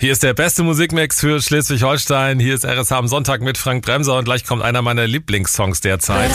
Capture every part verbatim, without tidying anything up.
Hier ist der beste Musikmix für Schleswig-Holstein. Hier ist R S H am Sonntag mit Frank Bremser und gleich kommt einer meiner Lieblingssongs derzeit.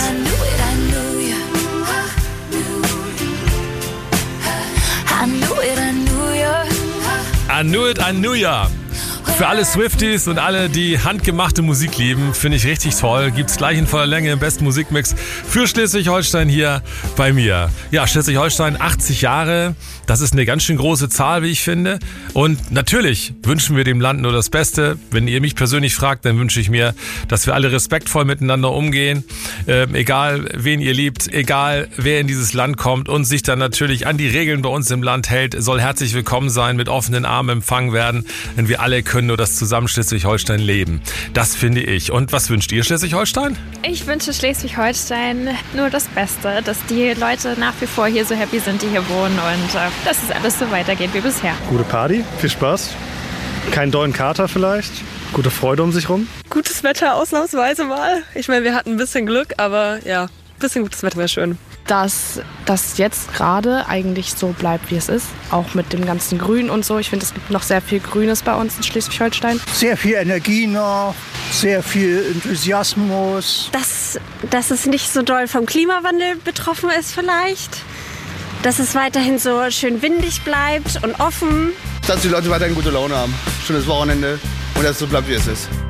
I knew it, I knew ya. Für alle Swifties und alle, die handgemachte Musik lieben, finde ich richtig toll. Gibt's gleich in voller Länge im besten Musikmix für Schleswig-Holstein hier bei mir. Ja, Schleswig-Holstein, achtzig Jahre. Das ist eine ganz schön große Zahl, wie ich finde. Und natürlich wünschen wir dem Land nur das Beste. Wenn ihr mich persönlich fragt, dann wünsche ich mir, dass wir alle respektvoll miteinander umgehen. Ähm, egal, wen ihr liebt, egal, wer in dieses Land kommt und sich dann natürlich an die Regeln bei uns im Land hält, soll herzlich willkommen sein, mit offenen Armen empfangen werden. Denn wir alle können nur das zusammen Schleswig-Holstein leben. Das finde ich. Und was wünscht ihr Schleswig-Holstein? Ich wünsche Schleswig-Holstein nur das Beste, dass die Leute nach wie vor hier so happy sind, die hier wohnen und äh, dass es alles so weitergeht wie bisher. Gute Party, viel Spaß, kein dollen Kater vielleicht, gute Freude um sich rum. Gutes Wetter ausnahmsweise mal. Ich meine, wir hatten ein bisschen Glück, aber ja, ein bisschen gutes Wetter wäre schön. Dass das jetzt gerade eigentlich so bleibt, wie es ist. Auch mit dem ganzen Grün und so. Ich finde, es gibt noch sehr viel Grünes bei uns in Schleswig-Holstein. Sehr viel Energie noch, sehr viel Enthusiasmus. Dass, dass es nicht so doll vom Klimawandel betroffen ist vielleicht. Dass es weiterhin so schön windig bleibt und offen. Dass die Leute weiterhin gute Laune haben. Schönes Wochenende und dass es so bleibt, wie es ist.